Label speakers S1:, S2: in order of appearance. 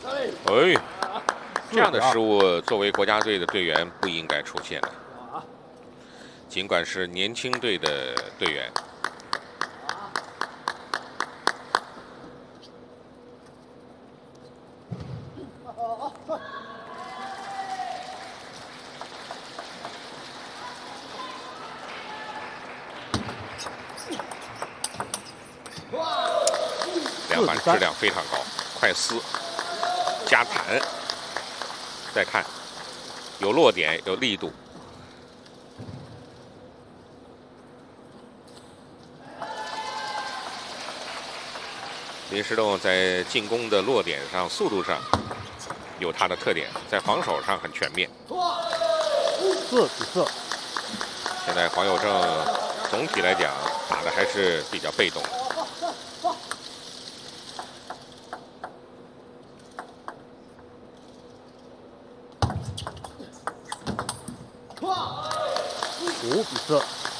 S1: 哎，这样的失误，作为国家队的队员不应该出现的。尽管是年轻队的队员。两板质量非常高，快撕、加弹，再看，有落点，有力度。林诗栋在进攻的落点上、速度上有他的特点，在防守上很全面。
S2: 4-4。
S1: 现在黄有正总体来讲打的还是比较被动的。
S2: 5-4。